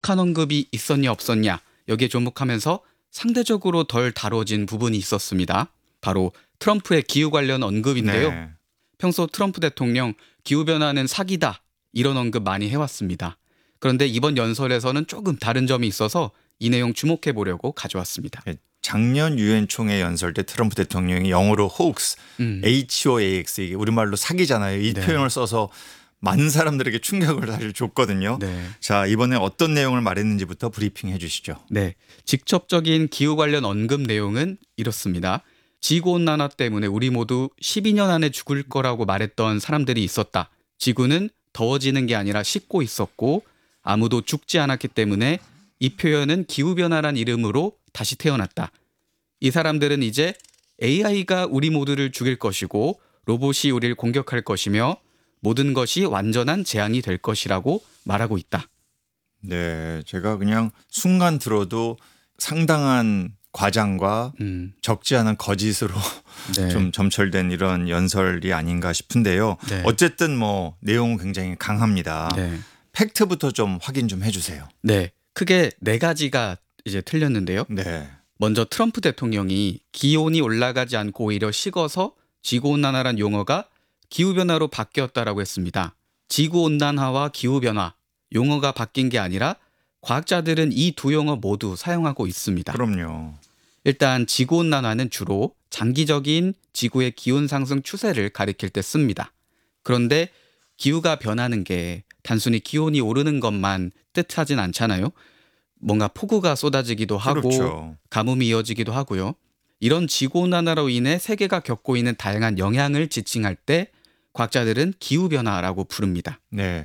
북한 언급이 있었냐 없었냐 여기에 주목하면서 상대적으로 덜 다뤄진 부분이 있었습니다. 바로 트럼프의 기후 관련 언급인데요. 네. 평소 트럼프 대통령 기후변화는 사기다 이런 언급 많이 해왔습니다. 그런데 이번 연설에서는 조금 다른 점이 있어서 이 내용 주목해 보려고 가져왔습니다. 작년 유엔 총회 연설 때 트럼프 대통령이 영어로 hoax, HOAX 이게 우리말로 사기잖아요. 이 네. 표현을 써서 많은 사람들에게 충격을 사실 줬거든요. 네. 자, 이번에 어떤 내용을 말했는지부터 브리핑 해 주시죠. 네, 직접적인 기후 관련 언급 내용은 이렇습니다. 지구온난화 때문에 우리 모두 12년 안에 죽을 거라고 말했던 사람들이 있었다. 지구는 더워지는 게 아니라 식고 있었고 아무도 죽지 않았기 때문에 이 표현은 기후변화란 이름으로 다시 태어났다. 이 사람들은 이제 AI가 우리 모두를 죽일 것이고 로봇이 우리를 공격할 것이며 모든 것이 완전한 재앙이 될 것이라고 말하고 있다. 네, 제가 그냥 순간 들어도 상당한 과장과 적지 않은 거짓으로 네. 좀 점철된 이런 연설이 아닌가 싶은데요. 네. 어쨌든 뭐 내용은 굉장히 강합니다. 네. 팩트부터 좀 확인 좀 해주세요. 네, 크게 4가지가 이제 틀렸는데요. 네. 먼저 트럼프 대통령이 기온이 올라가지 않고 오히려 식어서 지구온난화란 용어가 기후변화로 바뀌었다라고 했습니다. 지구온난화와 기후변화, 용어가 바뀐 게 아니라 과학자들은 이 두 용어 모두 사용하고 있습니다. 그럼요. 일단 지구온난화는 주로 장기적인 지구의 기온 상승 추세를 가리킬 때 씁니다. 그런데 기후가 변하는 게 단순히 기온이 오르는 것만 뜻하진 않잖아요. 뭔가 폭우가 쏟아지기도 하고 그렇죠. 가뭄이 이어지기도 하고요. 이런 지구온난화로 인해 세계가 겪고 있는 다양한 영향을 지칭할 때 과학자들은 기후변화라고 부릅니다. 네.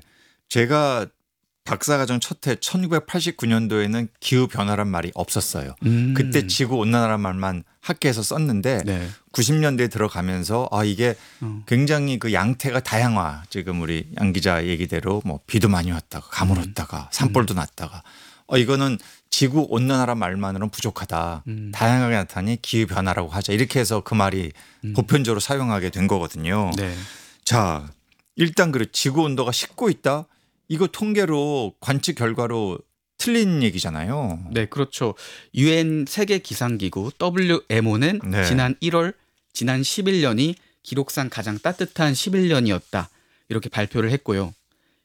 제가 박사과정 첫 해 1989년도에는 기후변화란 말이 없었어요. 그때 지구온난화란 말만 학계에서 썼는데 네. 90년대에 들어가면서 이게 굉장히 그 양태가 다양화. 지금 우리 양 기자 얘기대로 뭐 비도 많이 왔다가 가물었다가 산불도 났다가 이거는 지구온난화란 말만으로는 부족하다. 다양하게 나타나니 기후변화라고 하자. 이렇게 해서 그 말이 보편적으로 사용하게 된 거거든요. 네. 자, 일단 지구온도가 식고 있다. 이거 통계로 관측 결과로 틀린 얘기잖아요. 네, 그렇죠. 유엔 세계 기상기구 WMO는 네. 지난 1월, 지난 11년이 기록상 가장 따뜻한 11년이었다. 이렇게 발표를 했고요.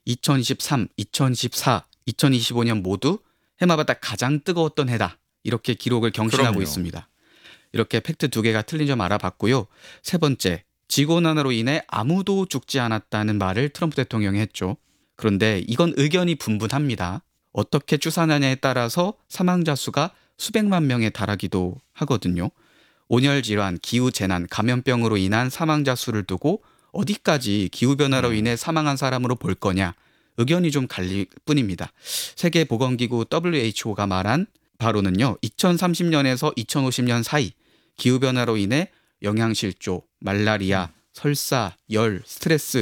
2023, 2024, 2025년 모두 해마다 가장 뜨거웠던 해다. 이렇게 기록을 경신하고 그럼요. 있습니다. 이렇게 팩트 2개가 틀린 점 알아봤고요. 세 번째, 지구온난화로 인해 아무도 죽지 않았다는 말을 트럼프 대통령이 했죠. 그런데 이건 의견이 분분합니다. 어떻게 추산하냐에 따라서 사망자 수가 수백만 명에 달하기도 하거든요. 온열 질환, 기후 재난, 감염병으로 인한 사망자 수를 두고 어디까지 기후변화로 인해 사망한 사람으로 볼 거냐 의견이 좀 갈릴 뿐입니다. 세계보건기구 WHO가 말한 바로는요. 2030년에서 2050년 사이 기후변화로 인해 영양실조, 말라리아, 설사, 열, 스트레스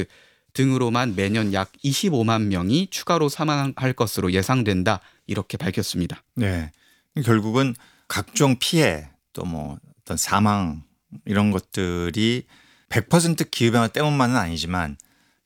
등으로만 매년 약 25만 명이 추가로 사망할 것으로 예상된다. 이렇게 밝혔습니다. 네. 결국은 각종 피해 또 뭐 어떤 사망 이런 것들이 100% 기후변화 때문만은 아니지만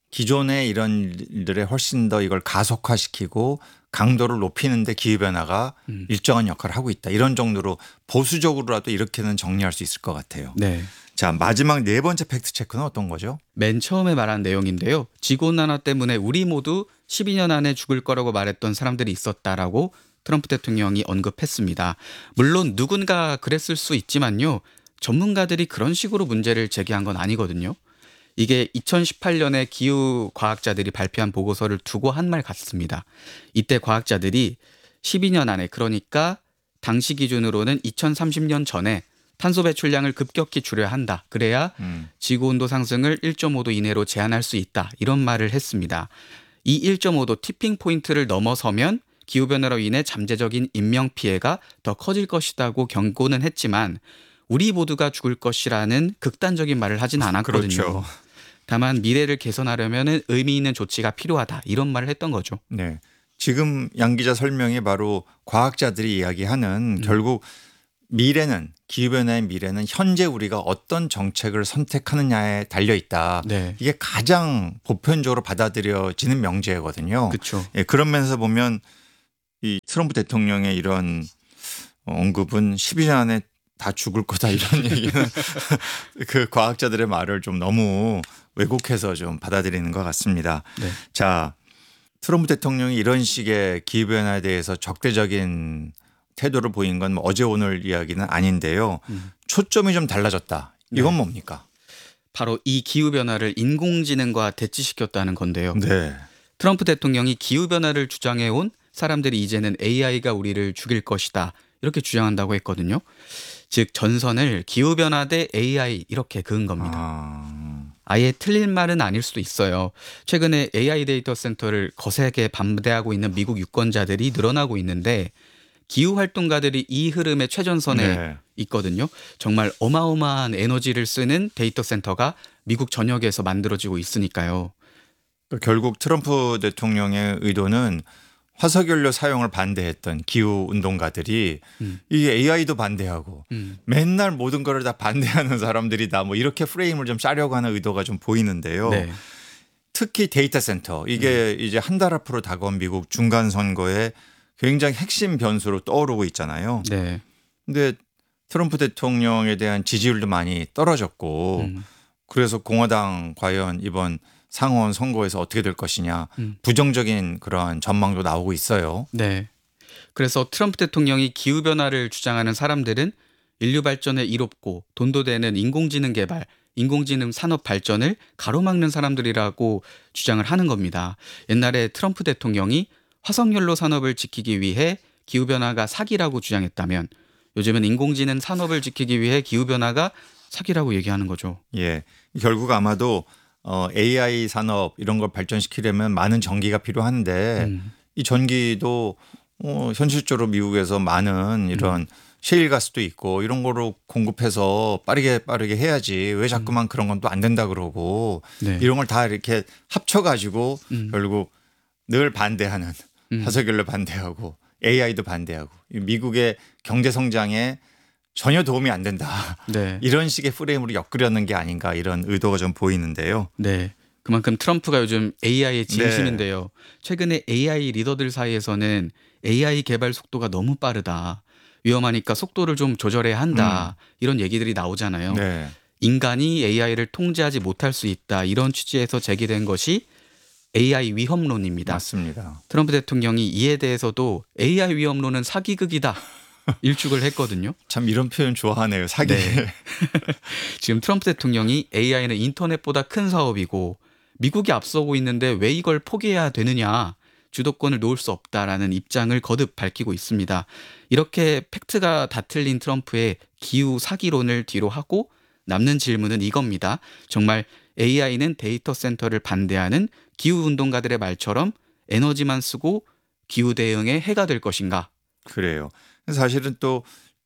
기존의 이런 일들에 훨씬 더 이걸 가속화시키고 강도를 높이는 데 기후변화가 일정한 역할을 하고 있다. 이런 정도로 보수적으로라도 이렇게는 정리할 수 있을 것 같아요. 네. 자, 마지막 네 번째 팩트 체크는 어떤 거죠? 맨 처음에 말한 내용인데요. 지구온난화 때문에 우리 모두 12년 안에 죽을 거라고 말했던 사람들이 있었다라고 트럼프 대통령이 언급했습니다. 물론 누군가 그랬을 수 있지만요. 전문가들이 그런 식으로 문제를 제기한 건 아니거든요. 이게 2018년에 기후 과학자들이 발표한 보고서를 두고 한 말 같습니다. 이때 과학자들이 12년 안에 그러니까 당시 기준으로는 2030년 전에 탄소 배출량을 급격히 줄여야 한다. 그래야 지구온도 상승을 1.5도 이내로 제한할 수 있다. 이런 말을 했습니다. 이 1.5도 티핑 포인트를 넘어서면 기후변화로 인해 잠재적인 인명피해가 더 커질 것이라고 경고는 했지만 우리 모두가 죽을 것이라는 극단적인 말을 하진 않았거든요. 그렇죠. 다만 미래를 개선하려면 의미 있는 조치가 필요하다. 이런 말을 했던 거죠. 네. 지금 양 기자 설명이 바로 과학자들이 이야기하는 결국 미래는 기후변화의 미래는 현재 우리가 어떤 정책을 선택하느냐에 달려 있다. 네. 이게 가장 보편적으로 받아들여지는 명제거든요. 그렇죠. 예, 그런 면에서 보면 이 트럼프 대통령의 이런 언급은 12년 안에 다 죽을 거다 이런 얘기는 그 과학자들의 말을 좀 너무 왜곡해서 좀 받아들이는 것 같습니다. 네. 자, 트럼프 대통령이 이런 식의 기후변화에 대해서 적대적인 태도를 보인 건 어제 오늘 이야기는 아닌데요. 초점이 좀 달라졌다. 이건 네. 뭡니까? 바로 이 기후변화를 인공지능과 대치시켰다는 건데요. 네. 트럼프 대통령이 기후변화를 주장해온 사람들이 이제는 AI가 우리를 죽일 것이다. 이렇게 주장한다고 했거든요. 즉 전선을 기후변화 대 AI 이렇게 그은 겁니다. 아예 틀린 말은 아닐 수도 있어요. 최근에 AI 데이터 센터를 거세게 반대하고 있는 미국 유권자들이 늘어나고 있는데 기후 활동가들이 이 흐름의 최전선에 네. 있거든요. 정말 어마어마한 에너지를 쓰는 데이터 센터가 미국 전역에서 만들어지고 있으니까요. 또 결국 트럼프 대통령의 의도는 화석연료 사용을 반대했던 기후 운동가들이 이 AI도 반대하고 맨날 모든 거를 다 반대하는 사람들이다. 뭐 이렇게 프레임을 좀 짜려고 하는 의도가 좀 보이는데요. 네. 특히 데이터 센터 이게 이제 한 달 앞으로 다가온 미국 중간 선거에 굉장히 핵심 변수로 떠오르고 있잖아요. 네. 근데 트럼프 대통령에 대한 지지율도 많이 떨어졌고 그래서 공화당 과연 이번 상원 선거에서 어떻게 될 것이냐 부정적인 그런 전망도 나오고 있어요. 네. 그래서 트럼프 대통령이 기후변화를 주장하는 사람들은 인류 발전에 이롭고 돈도 되는 인공지능 개발, 인공지능 산업 발전을 가로막는 사람들이라고 주장을 하는 겁니다. 옛날에 트럼프 대통령이 화석연료 산업을 지키기 위해 기후변화가 사기라고 주장했다면 요즘은 인공지능 산업을 지키기 위해 기후변화가 사기라고 얘기하는 거죠. 예. 결국 아마도 AI 산업 이런 걸 발전시키려면 많은 전기가 필요한데 이 전기도 현실적으로 미국에서 많은 이런 셰일가스도 있고 이런 거로 공급해서 빠르게 해야지 왜 자꾸만 그런 건 또 안 된다 그러고 네. 이런 걸 다 이렇게 합쳐가지고 결국 늘 반대하는 화석연료 반대하고 AI도 반대하고 미국의 경제 성장에 전혀 도움이 안 된다. 네. 이런 식의 프레임으로 엮으려는 게 아닌가 이런 의도가 좀 보이는데요. 네. 그만큼 트럼프가 요즘 AI의 진심인데요. 최근에 AI 리더들 사이에서는 AI 개발 속도가 너무 빠르다. 위험하니까 속도를 좀 조절해야 한다. 이런 얘기들이 나오잖아요. 네. 인간이 AI를 통제하지 못할 수 있다. 이런 취지에서 제기된 것이 AI 위험론입니다. 맞습니다. 트럼프 대통령이 이에 대해서도 AI 위험론은 사기극이다. 일축을 했거든요. 참 이런 표현 좋아하네요. 사기. 네. 지금 트럼프 대통령이 AI는 인터넷보다 큰 사업이고 미국이 앞서고 있는데 왜 이걸 포기해야 되느냐. 주도권을 놓을 수 없다라는 입장을 거듭 밝히고 있습니다. 이렇게 팩트가 다 틀린 트럼프의 기후 사기론을 뒤로 하고 남는 질문은 이겁니다. 정말 AI는 데이터 센터를 반대하는 기후 운동가들의 말처럼 에너지만 쓰고 기후 대응에 해가 될 것인가? 그래요. 사실은 또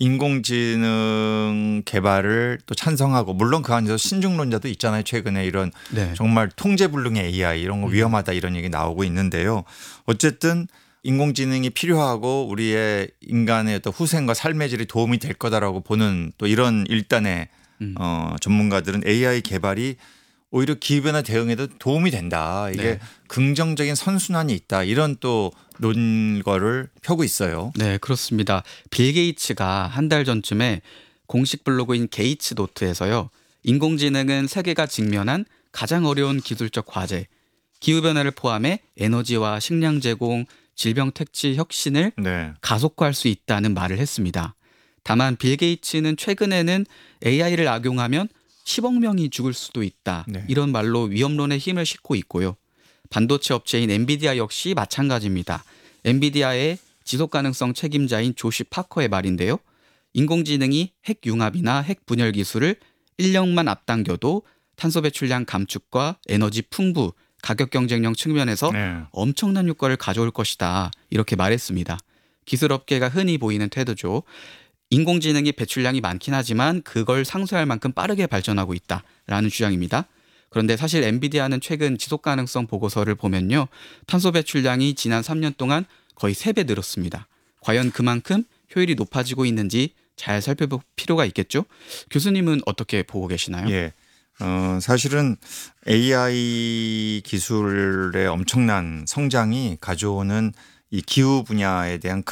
인공지능 개발을 또 찬성하고 물론 그 안에서 신중론자도 있잖아요. 최근에 이런 네. 정말 통제불능의 AI 이런 거 위험하다 이런 얘기 나오고 있는데요. 어쨌든 인공지능이 필요하고 우리의 인간의 또 후생과 삶의 질이 도움이 될 거다라고 보는 또 이런 일단의 전문가들은 AI 개발이 오히려 기후변화 대응에도 도움이 된다. 이게 네. 긍정적인 선순환이 있다. 이런 또 논거를 펴고 있어요. 네, 그렇습니다. 빌 게이츠가 한 달 전쯤에 공식 블로그인 게이츠 노트에서요. 인공지능은 세계가 직면한 가장 어려운 기술적 과제, 기후변화를 포함해 에너지와 식량 제공, 질병 퇴치 혁신을 네. 가속화할 수 있다는 말을 했습니다. 다만 빌 게이츠는 최근에는 AI를 악용하면 10억 명이 죽을 수도 있다. 네. 이런 말로 위험론에 힘을 싣고 있고요. 반도체 업체인 엔비디아 역시 마찬가지입니다. 엔비디아의 지속가능성 책임자인 조시 파커의 말인데요. 인공지능이 핵융합이나 핵분열 기술을 인력만 앞당겨도 탄소 배출량 감축과 에너지 풍부, 가격 경쟁력 측면에서 네. 엄청난 효과를 가져올 것이다. 이렇게 말했습니다. 기술업계가 흔히 보이는 태도죠. 인공지능이 배출량이 많긴 하지만 그걸 상쇄할 만큼 빠르게 발전하고 있다라는 주장입니다. 그런데 사실 엔비디아는 최근 지속가능성 보고서를 보면요. 탄소 배출량이 지난 3년 동안 거의 3배 늘었습니다. 과연 그만큼 효율이 높아지고 있는지 잘 살펴볼 필요가 있겠죠. 교수님은 어떻게 보고 계시나요? 예. 사실은 AI 기술의 엄청난 성장이 가져오는 이 기후 분야에 대한